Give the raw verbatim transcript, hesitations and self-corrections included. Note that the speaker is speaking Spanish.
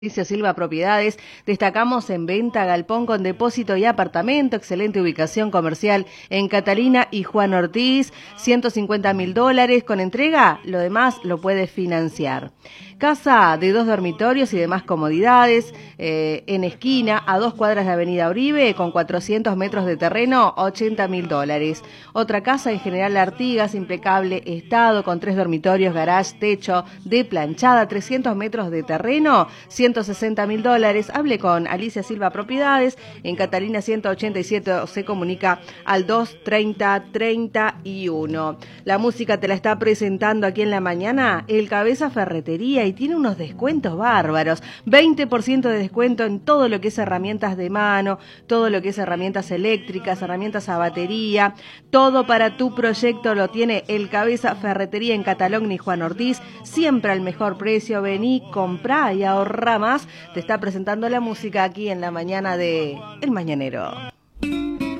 Alicia Silva Propiedades, destacamos en venta galpón con depósito y apartamento, excelente ubicación comercial en Catalina y Juan Ortiz, ciento cincuenta mil dólares, con entrega, lo demás lo puedes financiar. Casa de dos dormitorios y demás comodidades, eh, en esquina, a dos cuadras de Avenida Uribe, con cuatrocientos metros de terreno, ochenta mil dólares. Otra casa en General Artigas, impecable estado, con tres dormitorios, garage, techo de planchada, trescientos metros de terreno, ciento sesenta mil dólares. Hable con Alicia Silva Propiedades, en Catalina ciento ochenta y siete, se comunica al dos treinta treinta y uno. La música te la está presentando aquí en la mañana el Cabeza Ferretería y tiene unos descuentos bárbaros, veinte por ciento de descuento en todo lo que es herramientas de mano, todo lo que es herramientas eléctricas, herramientas a batería, todo para tu proyecto lo tiene el Cabeza Ferretería en Catalogni y Juan Ortiz, siempre al mejor precio. Vení, comprá y ahorrá más. Te está presentando la música aquí en la mañana de El Mañanero.